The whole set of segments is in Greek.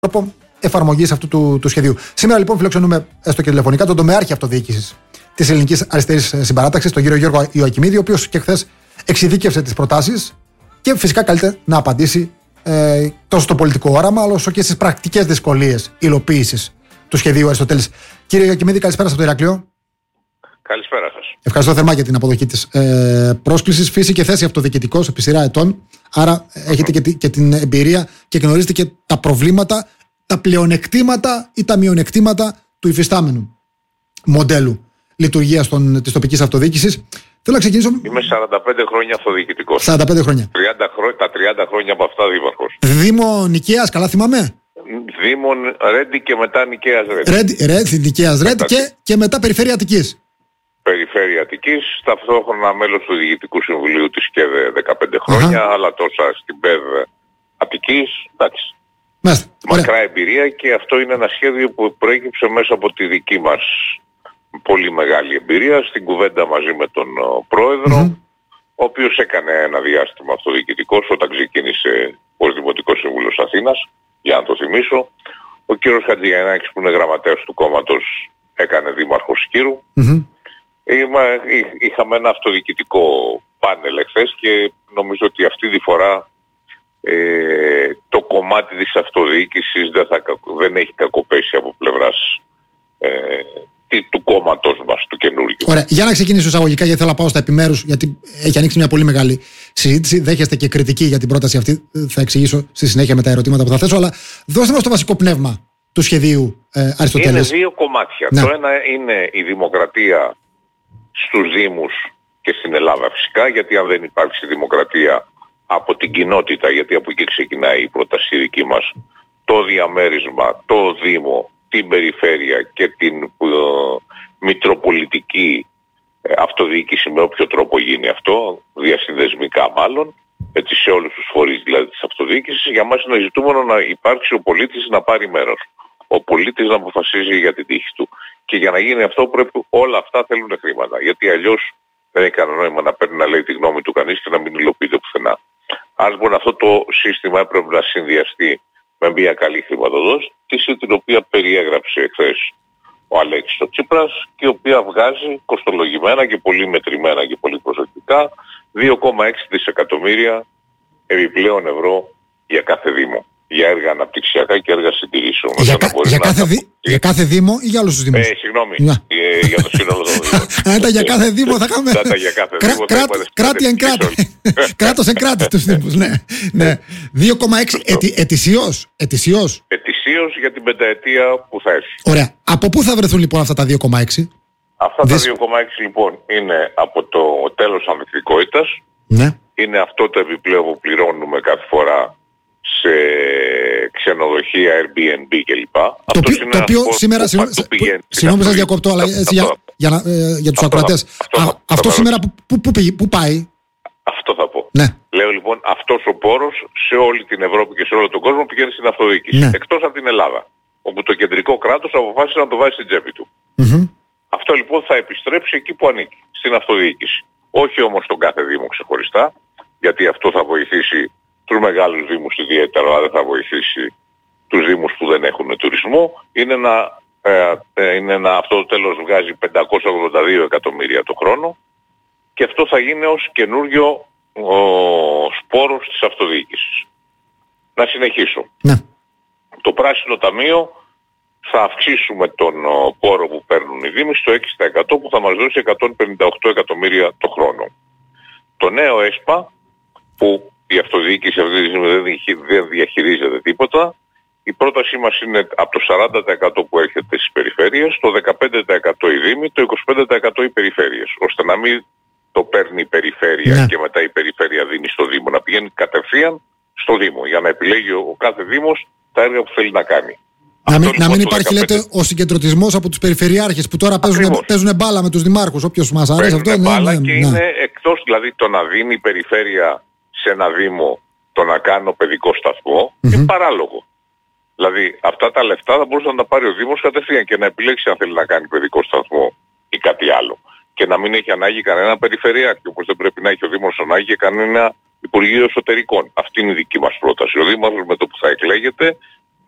τρόπο εφαρμογής αυτού του σχεδίου. Σήμερα λοιπόν φιλοξενούμε έστω και τηλεφωνικά τον τομεάρχη αυτοδιοίκησης της Ελληνικής Αριστερής Συμπαράταξης, τον κύριο Γιώργο Ιωακημίδη, ο οποίος και χθες εξειδίκευσε τις προτάσεις και φυσικά καλείται να απαντήσει τόσο στο πολιτικό όραμα, αλλά όσο και στις πρακτικές δυσκολίες υλοποίησης του σχεδίου Αριστοτέλης. Κύριε Ιωακημίδη, καλησπέρα από το Ηράκλειο. Καλησπέρα σας. Ευχαριστώ θερμά για την αποδοχή της πρόσκλησης. Φύση και θέση αυτοδιοικητικός επί σειρά ετών. Άρα έχετε και την εμπειρία και γνωρίζετε και τα προβλήματα, τα πλεονεκτήματα ή τα μειονεκτήματα του υφιστάμενου μοντέλου λειτουργίας της τοπικής αυτοδιοίκησης. Θέλω να ξεκινήσω. Είμαι 45 χρόνια αυτοδιοικητικός. 45 χρόνια. Τα 30 χρόνια από αυτά δήμαρχος. Δήμο Νικαίας, καλά θυμάμαι. Δήμο Ρέντι και μετά Νικαίας Ρέντι. Ρέντι, Νικαίας Ρέντι και μετά Περιφέρεια Αττικής. Περιφέρεια Αττικής, ταυτόχρονα μέλος του Διοικητικού Συμβουλίου της ΚΕΔ 15 χρόνια, αλλά τόσα στην ΠΕΔ Αττικής. Εντάξει. Μακρά εμπειρία, και αυτό είναι ένα σχέδιο που προέκυψε μέσα από τη δική μας πολύ μεγάλη εμπειρία στην κουβέντα μαζί με τον πρόεδρο, ο οποίος έκανε ένα διάστημα αυτοδιοικητικός όταν ξεκίνησε ως Δημοτικός Σύμβουλος Αθήνας, για να το θυμίσω. Ο κύριος Χατζηγιαννάκης, που είναι γραμματέας του κόμματος, έκανε δήμαρχος Σκύρου. Είχαμε ένα αυτοδιοικητικό πάνελ εχθές και νομίζω ότι αυτή τη φορά το κομμάτι της αυτοδιοίκησης δεν έχει κακοπέσει από πλευράς του κόμματος μας, του καινούργιου. Ωραία. Για να ξεκινήσω εισαγωγικά, γιατί θέλω να πάω στα επιμέρους, γιατί έχει ανοίξει μια πολύ μεγάλη συζήτηση. Δέχεστε και κριτική για την πρόταση αυτή. Θα εξηγήσω στη συνέχεια με τα ερωτήματα που θα θέσω. Αλλά δώστε μας το βασικό πνεύμα του σχεδίου Αριστοτέλης. Είναι δύο κομμάτια. Ναι. Το ένα είναι η δημοκρατία στους Δήμους και στην Ελλάδα φυσικά, γιατί αν δεν υπάρξει δημοκρατία από την κοινότητα, γιατί από εκεί ξεκινάει η πρόταση δική μας, το διαμέρισμα, το Δήμο, την περιφέρεια και την μητροπολιτική αυτοδιοίκηση, με όποιο τρόπο γίνει αυτό, διασυνδεσμικά μάλλον, έτσι σε όλους τους φορείς δηλαδή της αυτοδιοίκησης, για μας είναι ζητούμενο να υπάρξει ο πολίτης να πάρει μέρος. Ο πολίτης να αποφασίζει για την τύχη του. Και για να γίνει αυτό πρέπει όλα αυτά θέλουν χρήματα. Γιατί αλλιώς δεν έχει κανένα νόημα να παίρνει να λέει τη γνώμη του κανείς και να μην υλοποιείται πουθενά. Άρα λοιπόν αυτό το σύστημα έπρεπε να συνδυαστεί με μια καλή χρηματοδότηση, την οποία περιέγραψε εχθές ο Αλέξης ο Τσίπρας, και η οποία βγάζει κοστολογημένα και πολύ μετρημένα και πολύ προσεκτικά 2,6 δισεκατομμύρια επιπλέον ευρώ για κάθε Δήμο. Για έργα αναπτυξιακά και έργα συντηρήσεων. Για κάθε Δήμο ή για όλους τους Δήμους? Συγγνώμη. Για το σύνολο των Δήμων. Αν ήταν για κάθε Δήμο θα είχαμε. Κράτη εν κράτη. Κράτος εν κράτη τους Δήμους. Ναι. 2,6 ετησίως. Ετησίως για την πενταετία που θα έρθει. Ωραία. Από πού θα βρεθούν λοιπόν αυτά τα 2,6? Αυτά τα 2,6 λοιπόν είναι από το τέλος ανθεκτικότητας. Ναι. Είναι αυτό το επιπλέον που πληρώνουμε κάθε φορά σε ξενοδοχεία, Airbnb κλπ. Το οποίο σήμερα, συγγνώμη σας διακόπτω, αλλά για τους ακροατές, αυτό σήμερα πού πάει? Αυτό θα πω. Ναι. Λέω λοιπόν, αυτός ο πόρος σε όλη την Ευρώπη και σε όλο τον κόσμο πηγαίνει στην αυτοδιοίκηση. Ναι. Εκτός από την Ελλάδα, όπου το κεντρικό κράτος αποφάσισε να το βάζει στην τσέπη του. Αυτό λοιπόν θα επιστρέψει εκεί που ανήκει, στην αυτοδιοίκηση. Όχι όμως στον κάθε Δήμο ξεχωριστά, γιατί αυτό θα βοηθήσει τους μεγάλους Δήμους ιδιαίτερα, αλλά δεν θα βοηθήσει τους Δήμους που δεν έχουν τουρισμό. Αυτό το τέλος βγάζει 582 εκατομμύρια το χρόνο, και αυτό θα γίνει ως καινούριο σπόρος της αυτοδιοίκησης. Να συνεχίσω. Ναι. Το πράσινο ταμείο θα αυξήσουμε τον πόρο που παίρνουν οι Δήμοι στο 6%, που θα μας δώσει 158 εκατομμύρια το χρόνο. Το νέο ΕΣΠΑ, που η αυτοδιοίκηση αυτή τη στιγμή δεν διαχειρίζεται τίποτα, η πρότασή μας είναι από το 40% που έρχεται στις περιφέρειες, το 15% οι Δήμοι, το 25% οι περιφέρειες, ώστε να μην το παίρνει η περιφέρεια και μετά η περιφέρεια δίνει στο Δήμο, να πηγαίνει κατευθείαν στο Δήμο, για να επιλέγει ο κάθε Δήμος τα έργα που θέλει να κάνει. Να μην υπάρχει, λέτε, ο συγκεντρωτισμός από τους περιφερειάρχες που τώρα παίζουν μπάλα με τους δημάρχους, όποιος μας αρέσει αυτό. Και είναι εκτός, δηλαδή το να δίνει η περιφέρεια σε ένα Δήμο το να κάνω παιδικό σταθμό, είναι παράλογο. Δηλαδή αυτά τα λεφτά θα μπορούσε να τα πάρει ο Δήμος κατευθείαν και να επιλέξει αν θέλει να κάνει παιδικό σταθμό ή κάτι άλλο. Και να μην έχει ανάγκη κανένα περιφερειάρχη, όπως δεν πρέπει να έχει ο Δήμος ανάγκη και κανένα Υπουργείο Εσωτερικών. Αυτή είναι η δική μας πρόταση. Ο Δήμος με το που θα εκλέγεται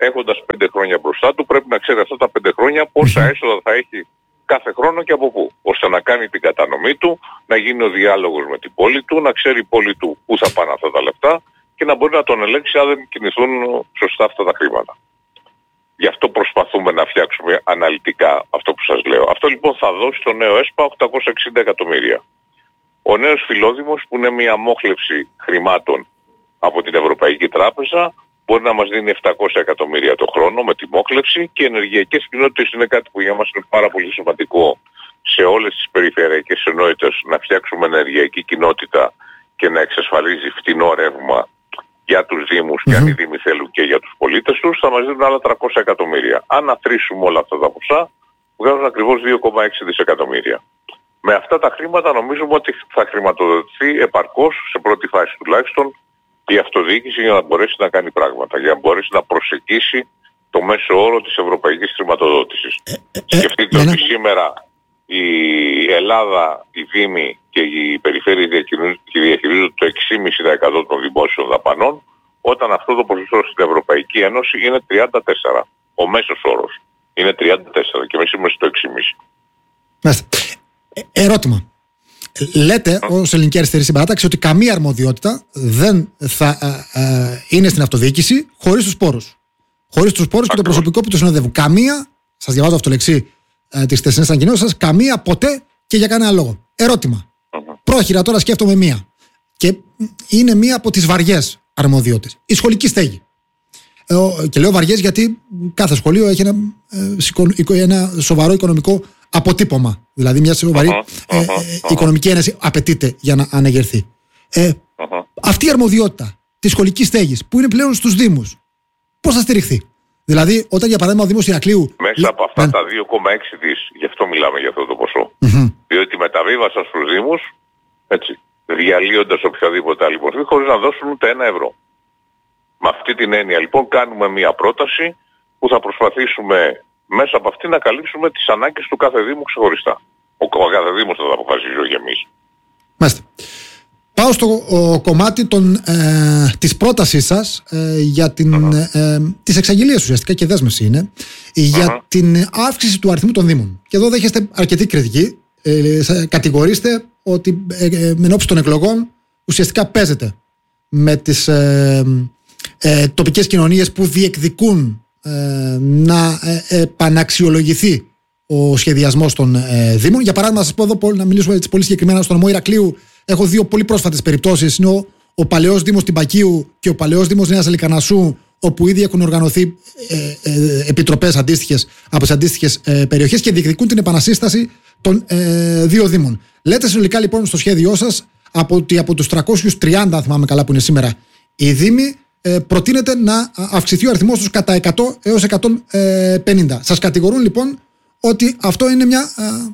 έχοντας 5 χρόνια μπροστά του, πρέπει να ξέρει αυτά τα 5 χρόνια πόσα έσοδα θα έχει κάθε χρόνο και από πού, ώστε να κάνει την κατανομή του, να γίνει ο διάλογος με την πόλη του, να ξέρει η πόλη του πού θα πάνε αυτά τα λεφτά και να μπορεί να τον ελέγξει αν δεν κινηθούν σωστά αυτά τα χρήματα. Γι' αυτό προσπαθούμε να φτιάξουμε αναλυτικά αυτό που σας λέω. Αυτό λοιπόν θα δώσει στο νέο ΕΣΠΑ 860 εκατομμύρια. Ο νέος Φιλόδημος, που είναι μια μόχλευση χρημάτων από την Ευρωπαϊκή Τράπεζα, μπορεί να μας δίνει 700 εκατομμύρια το χρόνο με τη μόχλευση, και οι ενεργειακές κοινότητες είναι κάτι που για μας είναι πάρα πολύ σημαντικό σε όλες τις περιφερειακές ενότητες, να φτιάξουμε ενεργειακή κοινότητα και να εξασφαλίζει φτηνό ρεύμα για τους Δήμους και αν οι Δήμοι θέλουν και για τους πολίτες τους, θα μας δίνουν άλλα 300 εκατομμύρια. Αν αθροίσουμε όλα αυτά τα ποσά, βγάζουν ακριβώς 2,6 δισεκατομμύρια. Με αυτά τα χρήματα νομίζουμε ότι θα χρηματοδοτηθεί επαρκώς, σε πρώτη φάση τουλάχιστον, η αυτοδιοίκηση για να μπορέσει να κάνει πράγματα, για να μπορέσει να προσεγγίσει το μέσο όρο της ευρωπαϊκής χρηματοδότησης. Σκεφτείτε ότι σήμερα η Ελλάδα, η Δήμη και οι περιφέρειες διαχειρίζονται το 6,5% των δημόσιων δαπανών, όταν αυτό το ποσοστό στην Ευρωπαϊκή Ένωση είναι 34. Ο μέσος όρος είναι 34 και εμείς είμαστε στο 6,5. Ερώτημα. Λέτε ως Ελληνική Αριστερή Συμπαράταξη ότι καμία αρμοδιότητα δεν θα είναι στην αυτοδιοίκηση χωρίς τους πόρους. Χωρίς τους πόρους και το προσωπικό που τους συνοδεύουν. Καμία, σας διαβάζω αυτό το λεξί της χθεσινής ανακοινώσεως σας, καμία ποτέ και για κανένα λόγο. Ερώτημα. Πρόχειρα τώρα σκέφτομαι μία. Και είναι μία από τις βαριές αρμοδιότητες. Η σχολική στέγη. Και λέω βαριές γιατί κάθε σχολείο έχει ένα σοβαρό οικονομικό αποτύπωμα. Δηλαδή μια σοβαρή οικονομική ένεση απαιτείται για να αναγερθεί. Αυτή η αρμοδιότητα της σχολικής στέγης που είναι πλέον στους Δήμους, πώς θα στηριχθεί? Δηλαδή, όταν για παράδειγμα ο Δήμος Ηρακλείου. Μέσα από αυτά τα 2,6 δις, γι' αυτό μιλάμε για αυτό το ποσό. Διότι μεταβίβασαν στους Δήμους, έτσι, διαλύοντας οποιαδήποτε άλλη μορφή, χωρίς να δώσουν ούτε 1 ευρώ. Με αυτή την έννοια λοιπόν κάνουμε μια πρόταση που θα προσπαθήσουμε μέσα από αυτή να καλύψουμε τις ανάγκες του κάθε Δήμου ξεχωριστά. Ο κάθε Δήμος θα τα αποφασίζει, όχι εμείς. Μάλιστα. Πάω στο κομμάτι της πρότασής σας για τις εξαγγελίες ουσιαστικά και δέσμευση είναι για την αύξηση του αριθμού των Δήμων. Και εδώ δέχεστε αρκετή κριτική. Κατηγορείστε ότι εν ώψη των εκλογών ουσιαστικά παίζετε με τις τοπικές κοινωνίες που διεκδικούν να επαναξιολογηθεί ο σχεδιασμός των Δήμων. Για παράδειγμα, να σας πω εδώ, να μιλήσουμε έτσι πολύ συγκεκριμένα, στον νομό Ηρακλείου έχω δύο πολύ πρόσφατες περιπτώσεις. Είναι ο παλαιός Δήμος Τυμπακίου και ο παλαιός Δήμος Νέας Αλικανασσού, όπου ήδη έχουν οργανωθεί επιτροπές αντίστοιχες από τις αντίστοιχες περιοχές και διεκδικούν την επανασύσταση των δύο Δήμων. Λέτε συνολικά λοιπόν στο σχέδιό σας ότι από τους 330, αν θυμάμαι καλά, που είναι σήμερα οι Δήμοι, προτείνεται να αυξηθεί ο αριθμός τους κατά 100 έως 150. Σας κατηγορούν λοιπόν ότι αυτό είναι μια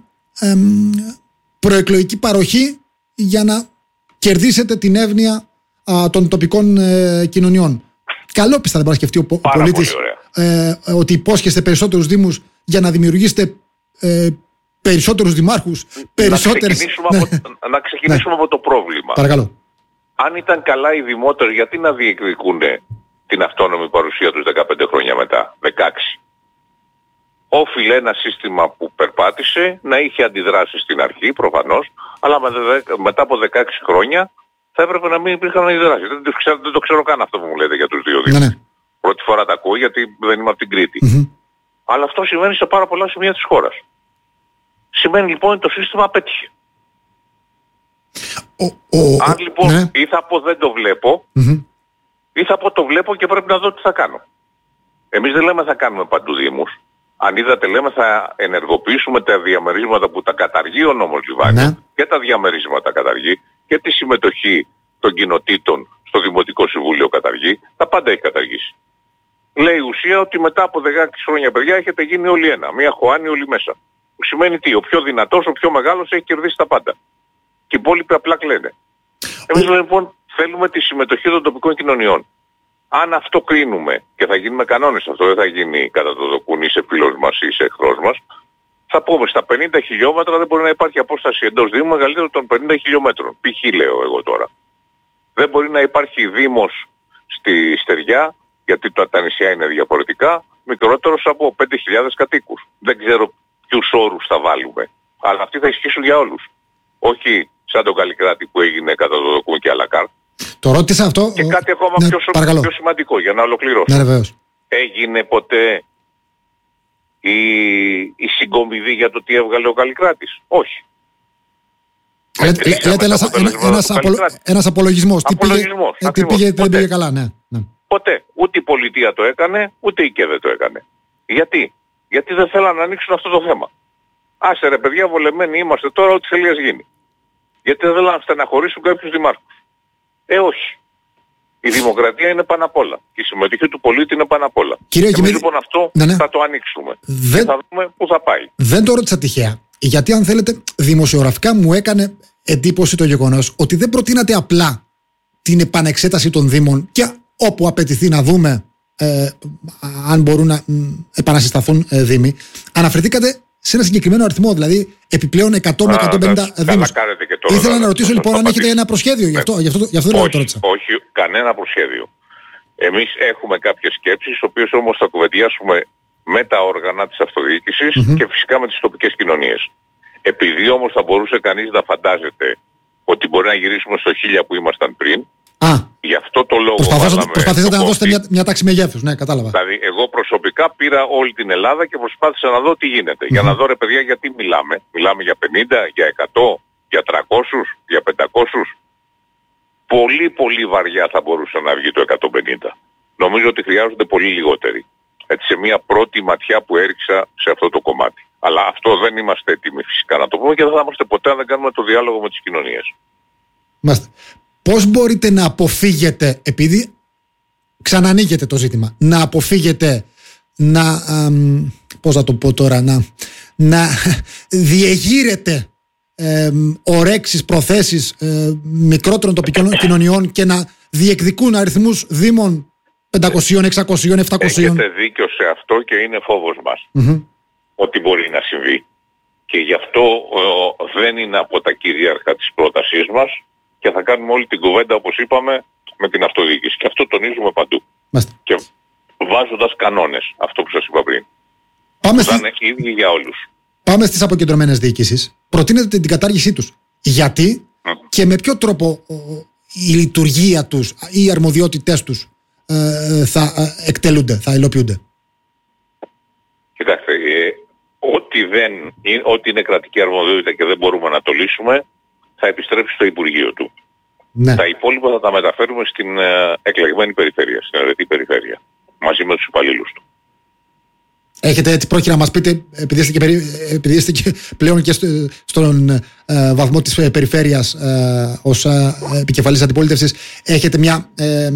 προεκλογική παροχή για να κερδίσετε την εύνοια των τοπικών κοινωνιών. Καλόπιστα δεν μπορεί να σκεφτεί ο πολίτης ότι υπόσχεστε περισσότερους Δήμους για να δημιουργήσετε περισσότερους δημάρχους, περισσότερες. Να ξεκινήσουμε από το πρόβλημα. Παρακαλώ. Αν ήταν καλά οι δημότεροι, γιατί να διεκδικούν την αυτόνομη παρουσία τους 15 χρόνια μετά, 16? Όφιλε ένα σύστημα που περπάτησε να είχε αντιδράσει στην αρχή, προφανώς, αλλά μετά από 16 χρόνια θα έπρεπε να μην υπήρχαν αντιδράσεις. Δεν το ξέρω καν αυτό που μου λέτε για τους δύο Δήμους. Ναι. Πρώτη φορά τα ακούω γιατί δεν είμαι από την Κρήτη. Αλλά αυτό συμβαίνει σε πάρα πολλά σημεία της χώρας. Σημαίνει λοιπόν ότι το σύστημα απέτυχε. Αν λοιπόν ή θα πω δεν το βλέπω, ή θα πω το βλέπω και πρέπει να δω τι θα κάνω. Εμείς δεν λέμε θα κάνουμε παντού Δήμους. Αν είδατε λέμε θα ενεργοποιήσουμε τα διαμερίσματα που τα καταργεί ο νόμος Λιβάνιο, και τα διαμερίσματα καταργεί και τη συμμετοχή των κοινοτήτων στο Δημοτικό Συμβούλιο καταργεί, τα πάντα έχει καταργήσει. Λέει η ουσία ότι μετά από 16 χρόνια παιδιά έχετε γίνει όλοι ένα, μία χωάνη όλοι μέσα. Που σημαίνει τι, ο πιο δυνατός, ο πιο μεγάλος έχει κερδίσει τα πάντα. Και οι υπόλοιποι απλά κλαίνε. Εμείς λοιπόν θέλουμε τη συμμετοχή των τοπικών κοινωνιών. Αν αυτό κρίνουμε και θα γίνει με κανόνες, αυτό δεν θα γίνει κατά το δοκούν ή σε φίλος μας ή σε εχθρός μας, θα πούμε στα 50 χιλιόμετρα δεν μπορεί να υπάρχει απόσταση εντός Δήμου μεγαλύτερη των 50 χιλιόμετρων. Π.χ. λέω εγώ τώρα. Δεν μπορεί να υπάρχει Δήμος στη Στεριά γιατί τα νησιά είναι διαφορετικά, μικρότερος από 5.000 κατοίκους. Δεν ξέρω ποιους όρους θα βάλουμε. Αλλά αυτοί θα ισχύσουν για όλους. Όχι σαν τον Καλλικράτη που έγινε κατά το δοκούν και αλακάρ. Το ρώτησα αυτό. Και κάτι ακόμα πιο σημαντικό για να ολοκληρώσω. Ναι, βεβαίως. Έγινε ποτέ η συγκομιδή για το τι έβγαλε ο Καλλικράτης? Όχι. Λέτε ένας απολογισμός. Τι πήγε, δεν πήγε καλά, ναι. Ποτέ. Ούτε η πολιτεία το έκανε, ούτε η ΚΕΔ το έκανε. Γιατί δεν θέλαν να ανοίξουν αυτό το θέμα. Άσε ρε παιδιά, βολεμένοι είμαστε τώρα, ό,τι θέλει ας γίνει. Γιατί δεν θέλαν να στεναχωρήσουν κάποιους δημάρχους. Όχι. Η δημοκρατία είναι πάνω απ' όλα. Και η συμμετοχή του πολίτη είναι πάνω απ' όλα. Εμείς λοιπόν αυτό θα το ανοίξουμε. Και θα δούμε πού θα πάει. Δεν το ρώτησα τυχαία. Γιατί αν θέλετε, δημοσιογραφικά μου έκανε εντύπωση το γεγονός ότι δεν προτείνατε απλά την επανεξέταση των Δήμων και όπου απαιτηθεί να δούμε αν μπορούν να επανασυσταθούν Δήμοι. Αναφερθήκατε σε ένα συγκεκριμένο αριθμό, δηλαδή επιπλέον 100 με 150 Δήμους. Ήθελα να ρωτήσω λοιπόν αν έχετε ένα προσχέδιο, γι' αυτό το ρώτησα. Όχι, κανένα προσχέδιο. Εμείς έχουμε κάποιες σκέψεις, τις οποίες όμως θα κουβεντιάσουμε με τα όργανα της αυτοδιοίκησης και φυσικά με τις τοπικές κοινωνίες. Επειδή όμως θα μπορούσε κανείς να φαντάζεται ότι μπορεί να γυρίσουμε στο 1000 που ήμασταν πριν, γι' αυτό το λόγο προσπαθήσατε να δώσετε μια τάξη μεγέθους, ναι, κατάλαβα. Δηλαδή εγώ προσωπικά πήρα όλη την Ελλάδα και προσπάθησα να δω τι γίνεται. Για να δω ρε παιδιά γιατί μιλάμε. Μιλάμε για 50, για 100, για 300, για 500. Πολύ πολύ βαριά θα μπορούσε να βγει το 150. Νομίζω ότι χρειάζονται πολύ λιγότεροι. Έτσι, σε μια πρώτη ματιά που έριξα σε αυτό το κομμάτι. Αλλά αυτό δεν είμαστε έτοιμοι φυσικά να το πούμε και δεν θα είμαστε ποτέ αν δεν κάνουμε το διάλογο με τις κοινωνίες. Πώς μπορείτε να αποφύγετε, επειδή ξανανοίγετε το ζήτημα, να αποφύγετε πώς να το πω τώρα, να διεγείρετε ορέξεις, προθέσεις μικρότερων τοπικών κοινωνιών και να διεκδικούν αριθμούς Δήμων 500, 600, 700. Έχετε δίκιο σε αυτό και είναι φόβος μας. Ότι μπορεί να συμβεί. Και γι' αυτό δεν είναι από τα κυρίαρχα της πρότασής μας και θα κάνουμε όλη την κουβέντα όπως είπαμε με την αυτοδιοίκηση. Και αυτό τονίζουμε παντού. Και βάζοντας κανόνες, αυτό που σας είπα πριν. Θα είναι ίδιοι για όλους. Πάμε στις αποκεντρωμένες διοικήσεις. Προτείνετε την κατάργησή τους. Γιατί και με ποιο τρόπο η λειτουργία τους ή οι αρμοδιότητές τους θα εκτελούνται, θα υλοποιούνται? Κοιτάξτε, ό,τι είναι κρατική αρμοδιότητα και δεν μπορούμε να το λύσουμε, θα επιστρέψει στο Υπουργείο του. Ναι. Τα υπόλοιπα θα τα μεταφέρουμε στην εκλεγμένη περιφέρεια, στην αιρετή περιφέρεια, μαζί με τους υπαλλήλους του. Έχετε έτσι πρόχειρα να μας πείτε, επειδή είστε και πλέον και στον βαθμό της περιφέρειας ως επικεφαλής αντιπολίτευσης, έχετε μια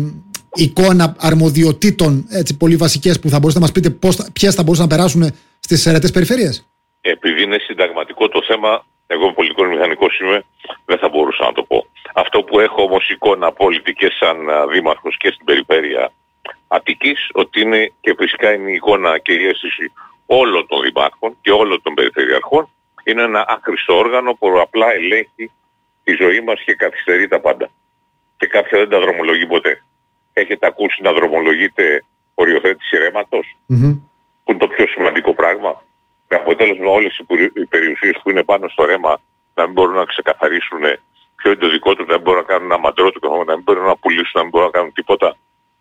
εικόνα αρμοδιοτήτων έτσι, πολύ βασικές που θα μπορούσατε να μας πείτε ποιες θα μπορούσαν να περάσουν στις αιρετές περιφέρειες? Επειδή είναι συνταγματικό το θέμα, εγώ πολιτικός μηχανικός είμαι, δεν θα μπορούσα να το πω. Αυτό που έχω όμως εικόνα απόλυτη και σαν δήμαρχος και στην περιφέρεια Αττικής, ότι είναι και φυσικά είναι η εικόνα και η αίσθηση όλων των δημάρχων και όλων των περιφερειαρχών, είναι ένα άχρηστο όργανο που απλά ελέγχει τη ζωή μας και καθυστερεί τα πάντα. Και κάποια δεν τα δρομολογεί ποτέ. Έχετε ακούσει να δρομολογείται οριοθέτηση ρέματος, που είναι το πιο σημαντικό πράγμα? Με αποτέλεσμα όλες οι περιουσίες που είναι πάνω στο ρέμα να μην μπορούν να ξεκαθαρίσουν ποιο είναι το δικό τους, να μην μπορούν να κάνουν ένα μαντρό του, να μην μπορούν να πουλήσουν, να μην μπορούν να κάνουν τίποτα.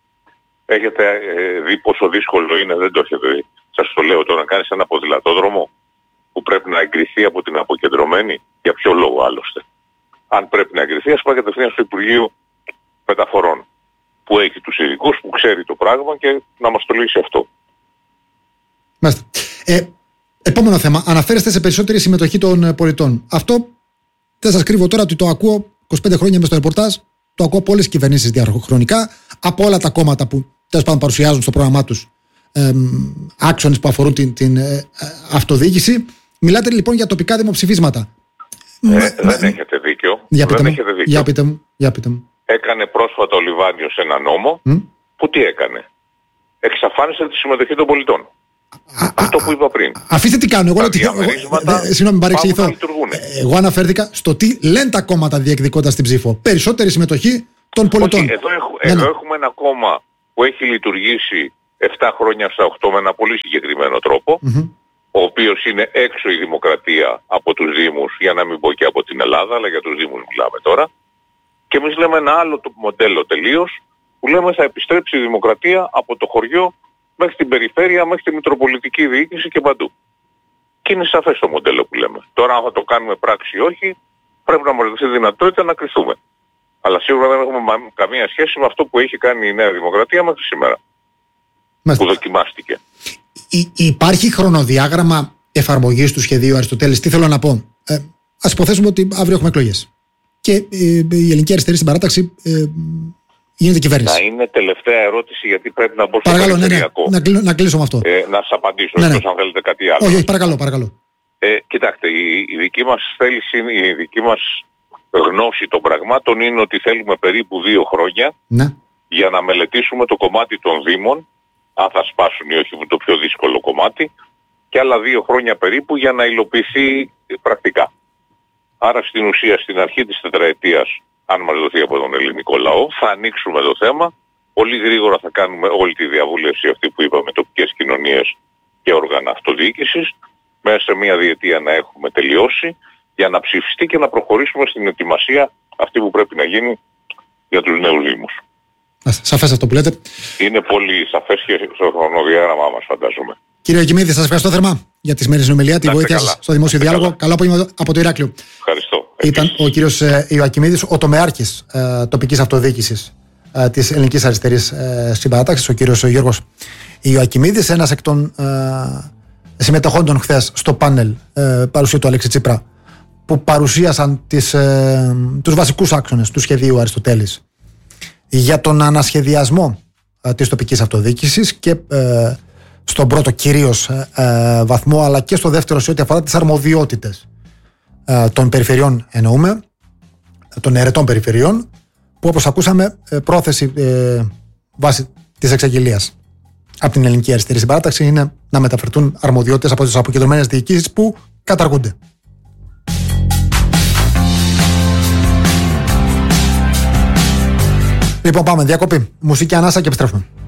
Έχετε δει πόσο δύσκολο είναι? Δεν το έχετε δει. Σας το λέω τώρα, να κάνεις ένα ποδηλατόδρομο που πρέπει να εγκριθεί από την αποκεντρωμένη, για ποιο λόγο άλλωστε? Αν πρέπει να εγκριθεί, ας πάει κατευθείαν στο Υπουργείο Μεταφορών, που έχει τους ειδικούς, που ξέρει το πράγμα και να μας το λύσει αυτό. Μάλιστα. Επόμενο θέμα. Αναφέρεστε σε περισσότερη συμμετοχή των πολιτών. Αυτό δεν σας κρύβω τώρα ότι το ακούω 25 χρόνια μες στο ρεπορτάζ, το ακούω από όλες τις κυβερνήσεις διαχρονικά, από όλα τα κόμματα που τέλος πάντων παρουσιάζουν στο πρόγραμμά τους άξονες που αφορούν την αυτοδιοίκηση. Μιλάτε λοιπόν για τοπικά δημοψηφίσματα. Δεν έχετε δίκιο. Για πείτε μου. Έκανε πρόσφατα ο Λιβάνιος ένα νόμο που τι έκανε? Εξαφάνισε τη συμμετοχή των πολιτών. Αυτό που είπα πριν. Αφήστε τι κάνω. Συγγνώμη, παρεξηγηθώ. Εγώ αναφέρθηκα στο τι λένε τα κόμματα διεκδικώντας την ψήφο. Περισσότερη συμμετοχή των πολιτών. Εδώ έχουμε ένα κόμμα που έχει λειτουργήσει 7 χρόνια στα 8 με ένα πολύ συγκεκριμένο τρόπο, ο οποίος είναι έξω η δημοκρατία από τους Δήμους, για να μην πω και από την Ελλάδα, αλλά για τους Δήμους μιλάμε τώρα. Και εμείς λέμε ένα άλλο μοντέλο τελείως, που λέμε θα επιστρέψει η δημοκρατία από το χωριό μέχρι την περιφέρεια, μέχρι τη μητροπολιτική διοίκηση και παντού. Και είναι σαφές το μοντέλο που λέμε. Τώρα αν θα το κάνουμε πράξη ή όχι, πρέπει να μας δοθεί δυνατότητα να κρυθούμε. Αλλά σίγουρα δεν έχουμε καμία σχέση με αυτό που έχει κάνει η Νέα Δημοκρατία μέχρι σήμερα. Που δοκιμάστηκε. Υπάρχει χρονοδιάγραμμα εφαρμογής του σχεδίου Αριστοτέλης? Τι θέλω να πω. Ας υποθέσουμε ότι αύριο έχουμε εκλογές. Και η Ελληνική Αριστερή Συμπαράταξη γίνεται κυβέρνηση. Να είναι τελευταία ερώτηση, γιατί πρέπει να μπω στο περιφερειακό. Να κλείσω με αυτό. Να σας απαντήσω, εκτός αν θέλετε κάτι άλλο. Όχι, παρακαλώ. Κοιτάξτε, η δική μας θέληση, η δική μας γνώση των πραγμάτων είναι ότι θέλουμε περίπου 2 χρόνια για να μελετήσουμε το κομμάτι των Δήμων, αν θα σπάσουν ή όχι, το πιο δύσκολο κομμάτι, και άλλα 2 χρόνια περίπου για να υλοποιηθεί πρακτικά. Άρα στην ουσία στην αρχή της τετραετίας, αν μας δοθεί από τον ελληνικό λαό, θα ανοίξουμε το θέμα. Πολύ γρήγορα θα κάνουμε όλη τη διαβούλευση αυτή που είπαμε, τοπικές κοινωνίες και όργανα αυτοδιοίκησης, μέσα σε μια διετία να έχουμε τελειώσει, για να ψηφιστεί και να προχωρήσουμε στην ετοιμασία αυτή που πρέπει να γίνει για τους νέους Δήμους. Σαφές αυτό που λέτε. Είναι πολύ σαφές και στο χρονοδιάγραμμά μας, φαντάζομαι. Κύριε Ιωακημίδη, σας ευχαριστώ θερμά για τη σημερινή συνομιλία, τη βοήθεια σας στο δημόσιο διάλογο. Καλό απόγευμα από το Ηράκλειο. Ευχαριστώ. Ήταν ο κύριος Ιωακημίδης, ο τομεάρχης τοπικής αυτοδιοίκησης της Ελληνικής Αριστερής Συμπαράταξης, ο κύριος Γιώργος Ιωακημίδης, ένας εκ των συμμετεχόντων χθες στο πάνελ παρουσία του Αλέξη Τσίπρα, που παρουσίασαν τους βασικούς άξονες του σχεδίου Αριστοτέλης για τον ανασχεδιασμό της τοπικής αυτοδιοίκησης και στον πρώτο κυρίως βαθμό, αλλά και στο δεύτερο σε ό,τι αφορά τις αρμοδιότητες των περιφερειών, εννοούμε των αιρετών περιφερειών, που όπως ακούσαμε πρόθεση βάσει της εξαγγελίας από την Ελληνική Αριστερή Συμπαράταξη είναι να μεταφερθούν αρμοδιότητες από τις αποκεντρωμένες διοικήσεις που καταργούνται. Λοιπόν, πάμε διακοπή, μουσική ανάσα και επιστρέφουμε.